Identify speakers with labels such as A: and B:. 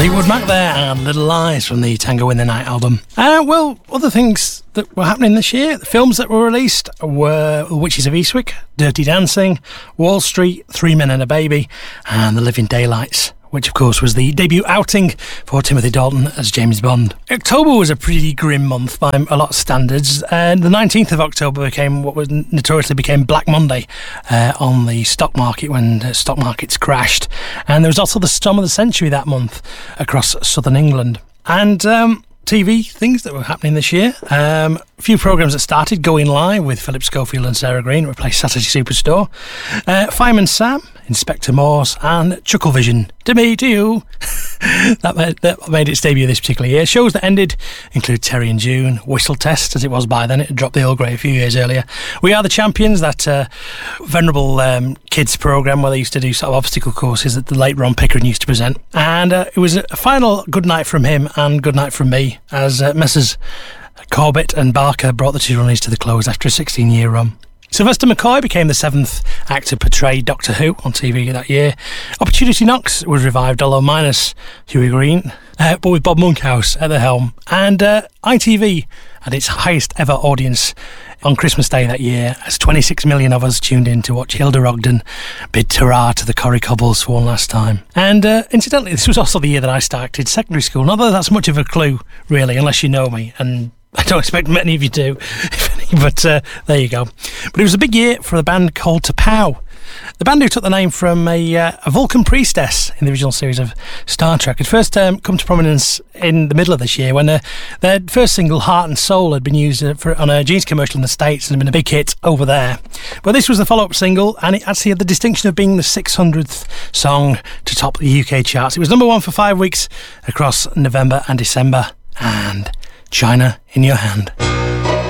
A: Fleetwood Mac there and Little Lies from the Tango in the Night album. Well, other things that were happening this year, the films that were released were The Witches of Eastwick, Dirty Dancing, Wall Street, Three Men and a Baby, and The Living Daylights, which of course was the debut outing for Timothy Dalton as James Bond. October was a pretty grim month by a lot of standards, and the 19th of October became what was notoriously became Black Monday on the stock market when stock markets crashed. And there was also the Storm of the Century that month across southern England. And TV things that were happening this year. A few programmes that started going live with Philip Schofield and Sarah Green, replaced Saturday Superstore. Fireman Sam, Inspector Morse, and Chucklevision. To me, to you. that made its debut this particular year. Shows that ended include Terry and June, Whistle Test, as it was by then. It had dropped the Earl Grey a few years earlier. We Are the Champions, that venerable kids programme where they used to do sort of obstacle courses that the late Ron Pickering used to present. And it was a final good night from him and good night from me as Messrs Corbett and Barker brought the two runnies to the close after a 16-year run. Sylvester McCoy became the seventh actor portrayed Doctor Who on TV that year. Opportunity Knocks was revived, although minus Huey Green, but with Bob Monkhouse at the helm. And ITV had its highest ever audience on Christmas Day that year, as 26 million of us tuned in to watch Hilda Ogden bid ta-ra to the Corrie Cobbles for one last time. And incidentally, this was also the year that I started secondary school. Not that that's much of a clue, really, unless you know me, and I don't expect many of you do, but there you go. But it was a big year for a band called T'Pau. The band who took the name from a Vulcan priestess in the original series of Star Trek had first come to prominence in the middle of this year when their first single, Heart and Soul, had been used on a jeans commercial in the States and had been a big hit over there. But this was the follow-up single, and it actually had the distinction of being the 600th song to top the UK charts. It was number one for 5 weeks across November and December, and China in Your Hand.